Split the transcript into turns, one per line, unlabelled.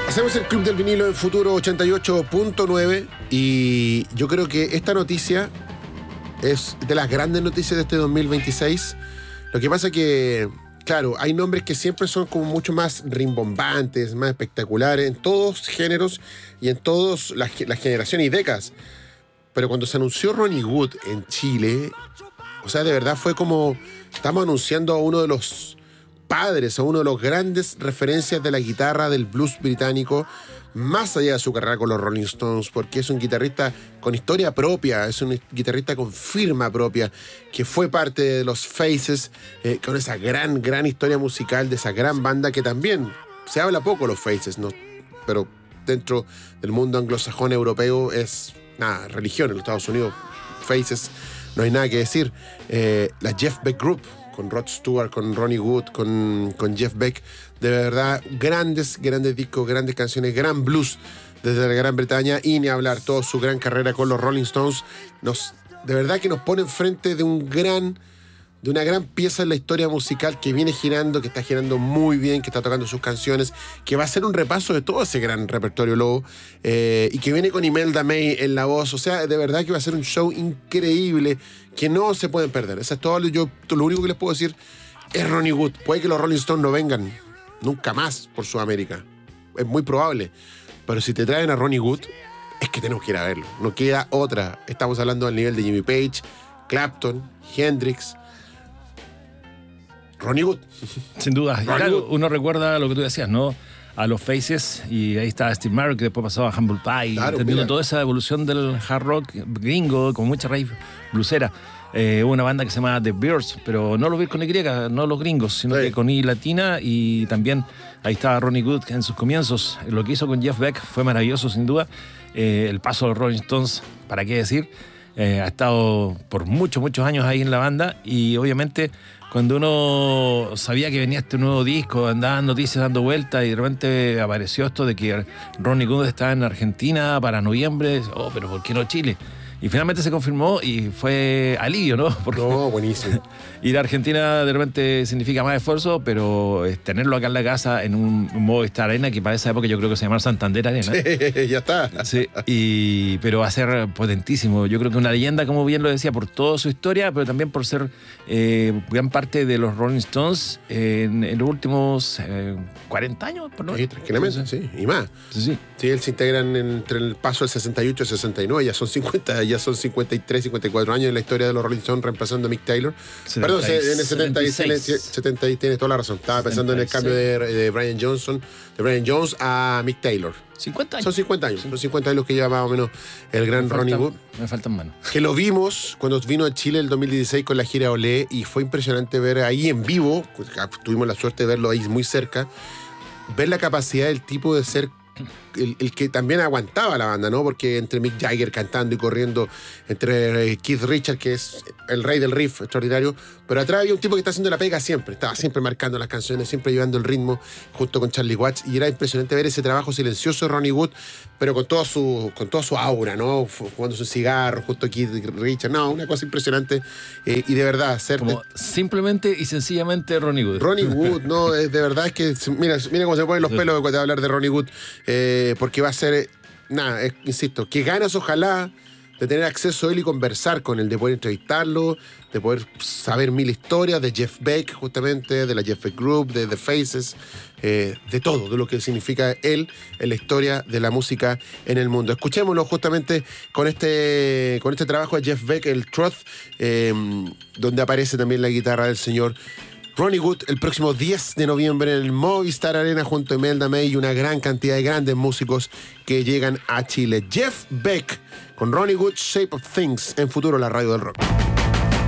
Hacemos el Club del Vinilo en Futuro 88.9 y yo creo que esta noticia es de las grandes noticias de este 2026. Lo que pasa que, claro, hay nombres que siempre son como mucho más rimbombantes, más espectaculares en todos géneros y en todas las generaciones y décadas. Pero cuando se anunció Ronnie Wood en Chile, o sea, de verdad fue como, estamos anunciando a uno de los padres, a uno de los grandes referencias de la guitarra del blues británico, más allá de su carrera con los Rolling Stones, porque es un guitarrista con historia propia, es un guitarrista con firma propia, que fue parte de los Faces, con esa gran historia musical de esa gran banda que también se habla poco los Faces, ¿no? Pero dentro del mundo anglosajón europeo es nada, religión en los Estados Unidos. Faces, no hay nada que decir. La Jeff Beck Group, con Rod Stewart, con Ronnie Wood, con Jeff Beck, de verdad, grandes discos, grandes canciones, gran blues desde la Gran Bretaña, y ni hablar, toda su gran carrera con los Rolling Stones, de verdad que nos pone enfrente de una gran pieza en la historia musical que viene girando, que está girando muy bien, que está tocando sus canciones, que va a ser un repaso de todo ese gran repertorio Lobo, y que viene con Imelda May en la voz. O sea, de verdad que va a ser un show increíble que no se pueden perder. Eso es todo. Lo único que les puedo decir es Ronnie Wood. Puede que los Rolling Stones no vengan nunca más por Sudamérica. Es muy probable. Pero si te traen a Ronnie Wood, es que tenemos que ir a verlo. No queda otra. Estamos hablando del nivel de Jimmy Page, Clapton, Hendrix, Ronnie Wood.
Sin duda.
Ronnie
Claro,
Wood.
uno recuerda lo que tú decías, ¿no? A los Faces, y ahí está Steve Marriott, que después pasó a Humble Pie,
Claro,
entendiendo
mira.
toda esa evolución del hard rock gringo, con mucha raíz bluesera. Hubo una banda que se llama The Bears, pero no los Bears con Y, no los gringos, sino
Sí.
que con I latina, y también ahí estaba Ronnie Wood en sus comienzos. Lo que hizo con Jeff Beck fue maravilloso, sin duda. El paso de los Rolling Stones, ¿para qué decir? Ha estado por muchos años ahí en la banda, y obviamente cuando uno sabía que venía este nuevo disco, andaban noticias dando vueltas, y de repente apareció esto de que Ronnie Wood estaba en Argentina para noviembre. Oh, pero ¿por qué no Chile? Y finalmente se confirmó y fue alivio, ¿no? Porque
No, buenísimo.
ir a Argentina de repente significa más esfuerzo, pero tenerlo acá en la casa en un Movistar Arena, que para esa época yo creo que se llamaba Santander Arena.
Ya está.
Sí, pero va a ser potentísimo. Yo creo que una leyenda, como bien lo decía, por toda su historia, pero también por ser gran parte de los Rolling Stones en los últimos 40 años, por lo
Sí, tranquilamente, sí. Y más.
Sí.
Sí, él se integran entre el paso del 68 y el 69, ya son 53, 54 años en la historia de los Rolling Stones, reemplazando a Mick Taylor. Perdón, en el 70 tienes toda la razón. Estaba pensando en el cambio de Brian Jones a Mick Taylor.
50 años.
Son 50 años. Son 50 años los que lleva más o menos el gran Ronnie Wood.
Me faltan manos.
Que lo vimos cuando vino a Chile el 2016 con la gira Olé, y fue impresionante ver ahí en vivo, tuvimos la suerte de verlo ahí muy cerca, ver la capacidad del tipo de ser el que también aguantaba la banda, ¿no? Porque entre Mick Jagger cantando y corriendo, entre Keith Richards, que es el rey del riff extraordinario, pero atrás había un tipo que está haciendo la pega siempre, estaba siempre marcando las canciones, siempre llevando el ritmo, junto con Charlie Watts, y era impresionante ver ese trabajo silencioso de Ronnie Wood, pero con toda su aura, ¿no? Fumando su cigarro, justo a Keith Richards, no, una cosa impresionante, y de verdad, ser
Como simplemente y sencillamente Ronnie Wood.
Ronnie Wood, no, de verdad es que, mira cómo se me ponen los pelos de hablar de Ronnie Wood, porque va a ser, insisto, que ganas ojalá de tener acceso a él y conversar con él, de poder entrevistarlo, de poder saber mil historias de Jeff Beck, justamente, de la Jeff Beck Group, de The Faces, de todo, de lo que significa él en la historia de la música en el mundo. Escuchémoslo justamente con este trabajo de Jeff Beck, el Truth, donde aparece también la guitarra del señor Ronnie Wood, el próximo 10 de noviembre en el Movistar Arena, junto a Imelda May y una gran cantidad de grandes músicos que llegan a Chile. Jeff Beck con Ronnie Wood, Shape of Things, en Futuro, la radio del rock.